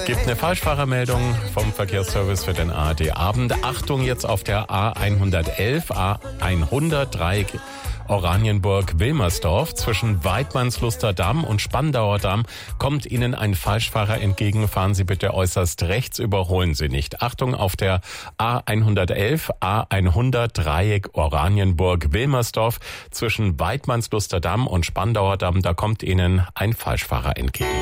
Gibt eine Falschfahrermeldung vom Verkehrsservice für den ARD-Abend. Achtung jetzt auf der A111, A103 Oranienburg-Wilmersdorf. Zwischen Weidmannsluster Damm und Spandauer Damm kommt Ihnen ein Falschfahrer entgegen. Fahren Sie bitte äußerst rechts, überholen Sie nicht. Achtung auf der A111, A100 Oranienburg-Wilmersdorf. Zwischen Weidmannsluster Damm und Spandauer Damm, da kommt Ihnen ein Falschfahrer entgegen.